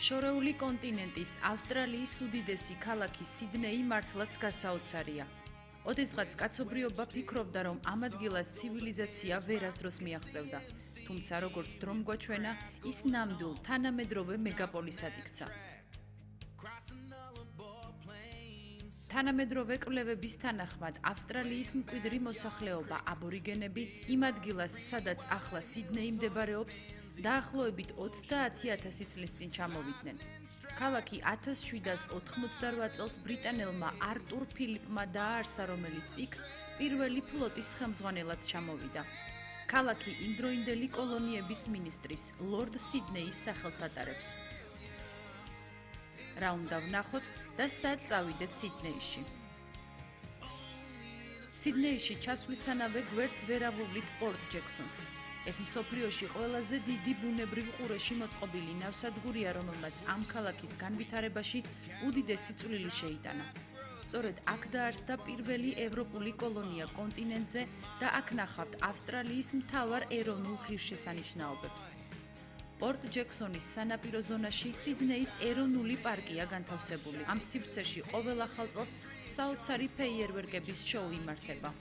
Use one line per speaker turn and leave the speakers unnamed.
შორეული კონტინენტის ავსტრალიის უდიდესი ქალაქი სიდნეი მართლაც გასაოცარია. ოდესღაც კაცობრიობა ფიქრობდა, რომ ამ ადგილას ცივილიზაცია ვერასდროს მიაღწევდა. თუმცა როგორც დრომ გვაჩვენა, ის ნამდვილ თანამედროვე მეგაპოლისად იქცა. თანამედროვე კვლევების თანახმად, ავსტრალიის მკვიდრი მოსახლეობა აბორიგენები იმ ადგილას, სადაც ახლა სიდნეი მდებარეობს, დაახლოებით 30,000 წლის წინ ჩამოვიდნენ. ქალაქი 1788 წელს ბრიტანელმა არტურ ფილიპმა დააარსა, რომელიც იქ პირველი ფლოტის ხელმძღვანელად ჩამოვიდა. ქალაქი იმდროინდელი კოლონიების მინისტრის, ლორდ სიდნეის სახელს ატარებს. რა უნდა ვნახოთ და სად წავიდეთ სიდნეიში. სიდნეიში ჩასვლისთანავე გვერდს ვერ ავუვლით პორტ ჯექსონს. ეს მსოფლიოში ყველაზე დიდი ბუნებრივ ყურეში მოწყობილი ნავსადგურია, რომელმაც ამ ქალაქის განვითარებაში უდიდესი წვლილი შეიტანა. სწორედ აქ დაარსდა პირველი ევროპული კოლონია კონტინენტზე და აქ ნახავთ ავსტრალიის მთავარ ეროვნულ ღირსშესანიშნაობებს. პორტ ჯექსონის სანაპირო ზონაში სიდნეის ეროვნული პარკია განთავსებული. ამ სივრცეში ყოველ ახალ წელს საოცარი ფეიერვერკების შოუ იმართება.